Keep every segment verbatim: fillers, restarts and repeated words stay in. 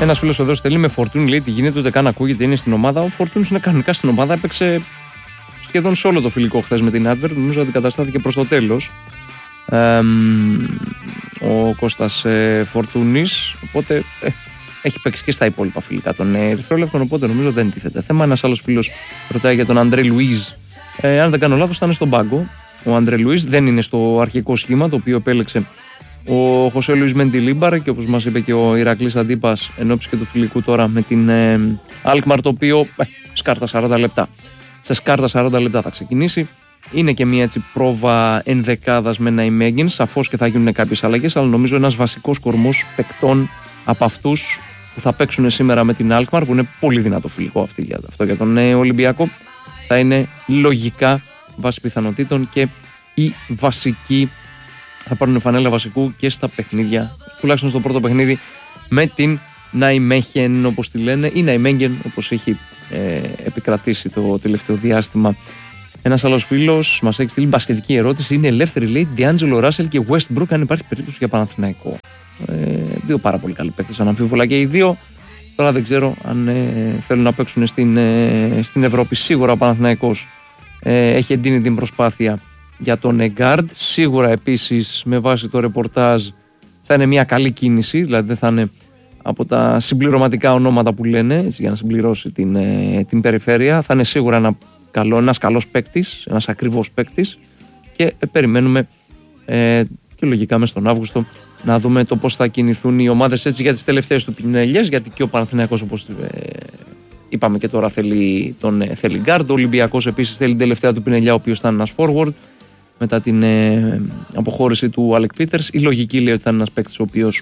Ένας φίλος εδώ στέλνει με Φορτούνη, λέει τι γίνεται, ούτε καν ακούγεται, είναι στην ομάδα. Ο Φορτούνης είναι κανονικά στην ομάδα, έπαιξε σχεδόν σε όλο το φιλικό χθες με την Advert, νομίζω ότι αντικαταστάθηκε προς το τέλος. Ε, ο Κώστας ε, Φορτούνης, οπότε ε, έχει παίξει και στα υπόλοιπα φιλικά των Ερυθρόλεπτων, οπότε νομίζω δεν τίθεται θέμα. Ένας άλλος φίλος ρωτάει για τον Αντρέ Λουίζ. Ε, αν δεν κάνω λάθος, θα είναι στον πάγκο. Ο Αντρέ Λουίζ δεν είναι στο αρχικό σχήμα το οποίο επέλεξε ο Χωσέ Λουίς Μεντιλίμπαρ και όπως μας είπε και ο Ηρακλής Αντίπας ενόψει και του φιλικού τώρα με την ε, Αλκμαρ, το οποίο ε, σκάρτα σαράντα λεπτά. Σε σκάρτα σαράντα λεπτά θα ξεκινήσει. Είναι και μια έτσι πρόβα ενδεκάδας με ένα Ιμέγγιν. Σαφώς και θα γίνουν κάποιες αλλαγές, αλλά νομίζω ένας βασικός κορμός παικτών από αυτούς που θα παίξουν σήμερα με την Αλκμαρ, που είναι πολύ δυνατό φιλικό αυτή, για, αυτό για τον ε, Ολυμπιακό, θα είναι λογικά βάσει πιθανότητων και η βασική. Θα πάρουν φανέλα βασικού και στα παιχνίδια, τουλάχιστον στο πρώτο παιχνίδι με την Ναϊμέχεν, όπως τη λένε, ή Ναϊμέγγεν, όπως έχει ε, επικρατήσει το τελευταίο διάστημα. Ένας άλλος φίλος μας έχει στείλει μπασκετική ερώτηση. Είναι ελεύθερη, λέει, Ντιάντζελο Ράσελ και Westbrook, αν υπάρχει περίπτωση για Παναθηναϊκό. Ε, δύο πάρα πολύ καλοί παίκτες, αναμφίβολα και οι δύο. Τώρα δεν ξέρω αν ε, θέλουν να παίξουν στην, ε, στην Ευρώπη. Σίγουρα ο Παναθηναϊκός ε, έχει εντείνει την προσπάθεια για τον Εγκάρντ. Σίγουρα επίσης με βάση το ρεπορτάζ θα είναι μια καλή κίνηση, δηλαδή δεν θα είναι από τα συμπληρωματικά ονόματα που λένε, έτσι, για να συμπληρώσει την, ε, την περιφέρεια. Θα είναι σίγουρα ένα καλό, ένας καλός παίκτης, ένας ακριβώς παίκτης και ε, περιμένουμε ε, και λογικά μες τον Αύγουστο να δούμε το πώς θα κινηθούν οι ομάδες έτσι για τις τελευταίες του πινελιές, γιατί και ο Παναθηναϊκός, όπως ε, είπαμε και τώρα, θέλει τον ε, θέλει γκάρντ. Ο Ολυμπιακός επίσης θέλει την τελευταία του πινελιά, ο οποίος θα είναι ένας forward μετά την ε, αποχώρηση του Αλεκ Πίτερς. Η λογική λέει ότι θα είναι ένας παίκτης ο οποίος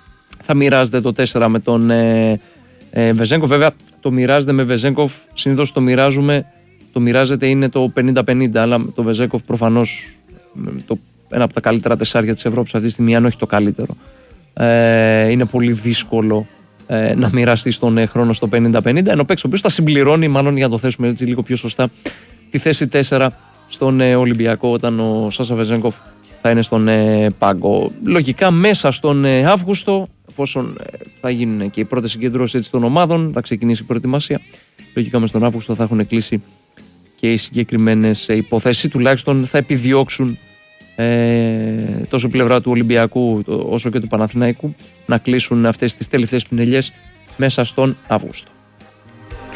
θα μοιράζεται το τέσσερα με τον ε, ε, Βεζέγκοφ. Βέβαια το μοιράζεται με Βεζέγκοφ, συνήθως το μοιράζουμε, το μοιράζεται είναι το πενήντα πενήντα, αλλά το Βεζέγκοφ προφανώς το, ένα από τα καλύτερα τεσσάρια της Ευρώπης αυτή τη στιγμή, αν όχι το καλύτερο. Ε, είναι πολύ δύσκολο ε, να μοιραστεί τον ε, χρόνο στο πενήντα πενήντα, ενώ παίκτης ο οποίος θα συμπληρώνει, μάλλον για να το θέσουμε έτσι λίγο πιο σωστά, τη θέση τέσσερα στον ε, Ολυμπιακό όταν ο Σάσα Βεζέγκοφ θα είναι στον ε, πάγκο. Λογικά μέσα στον ε, Αύγουστο, εφόσον ε, θα γίνουν και οι πρώτες συγκεντρώσεις των ομάδων, θα ξεκινήσει η προετοιμασία. Λογικά μέσα στον Αύγουστο θα έχουν κλείσει και οι συγκεκριμένες ε, υποθέσεις, τουλάχιστον θα επιδιώξουν ε, τόσο πλευρά του Ολυμπιακού όσο και του Παναθηναϊκού να κλείσουν αυτές τις τελευταίες πινελιές μέσα στον Αύγουστο.